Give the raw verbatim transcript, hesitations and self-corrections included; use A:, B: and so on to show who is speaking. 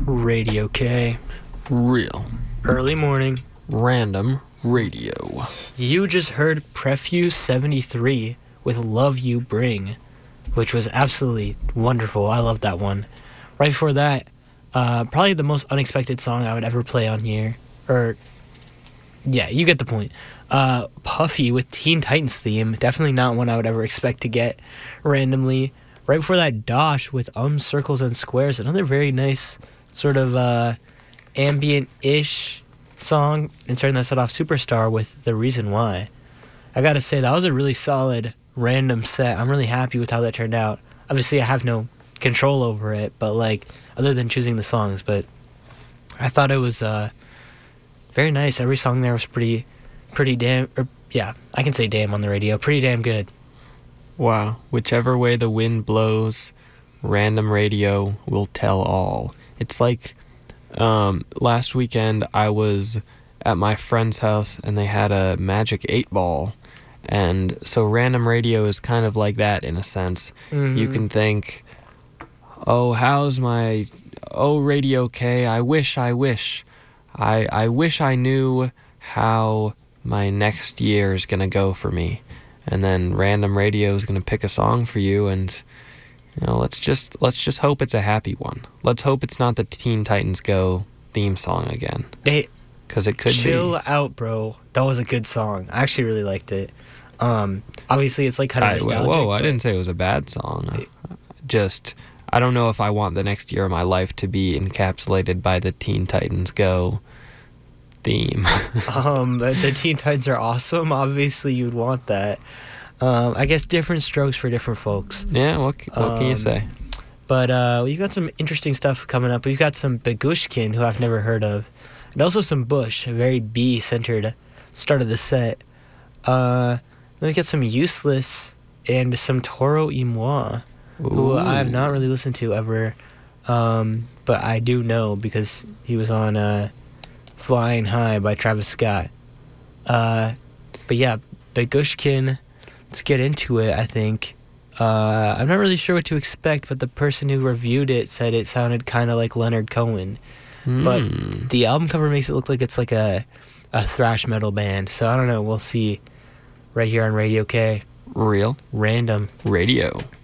A: Radio K.
B: Real.
A: Early morning.
B: Random radio.
A: You just heard Prefuse seventy-three with Love You Bring, which was absolutely wonderful. I love that one. Right before that, uh, probably the most unexpected song I would ever play on here. Or, yeah, you get the point. Uh, Puffy with Teen Titans theme. Definitely not one I would ever expect to get randomly. Right before that, Dosh with Um, Circles and Squares. Another very nice sort of uh, ambient-ish song. And starting that set off, Superstar with The Reason Why. I gotta say, that was a really solid random set. I'm really happy with how that turned out. Obviously, I have no control over it, but like, other than choosing the songs, but I thought it was uh, very nice. Every song there was pretty, pretty damn, or yeah, I can say damn on the radio, pretty damn good.
B: Wow. Whichever way the wind blows, random radio will tell all. It's like um, last weekend I was at my friend's house and they had a Magic eight ball. And so random radio is kind of like that in a sense. Mm-hmm. You can think, oh, how's my, oh, Radio K, I wish, I wish. I, I wish I knew how my next year is going to go for me. And then random radio is going to pick a song for you, and you know, let's just let's just hope it's a happy one. Let's hope it's not the Teen Titans Go theme song again.
A: Hey,
B: because it could
A: chill
B: be.
A: Chill out, bro. That was a good song. I actually really liked it. Um, obviously, it's like kind of
B: I,
A: nostalgic.
B: Whoa, I didn't say it was a bad song. Just, I don't know if I want the next year of my life to be encapsulated by the Teen Titans Go theme.
A: um, the Teen Titans are awesome. Obviously, you'd want that. Um, I guess different strokes for different folks.
B: Yeah, what, what um, can you say?
A: But uh, we've got some interesting stuff coming up. We've got some Begushkin, who I've never heard of, and also some Bush, a very B-centered start of the set. Uh, then we got some Useless and some Toro y Moi, who I have not really listened to ever, um, but I do know because he was on uh, Flying High by Travis Scott. Uh, but yeah, Begushkin, let's get into it, I think. Uh, I'm not really sure what to expect, but the person who reviewed it said it sounded kind of like Leonard Cohen. Mm. But the album cover makes it look like it's like a, a thrash metal band, so I don't know, we'll see. Right here on Radio K.
B: Real.
A: Random.
B: Radio.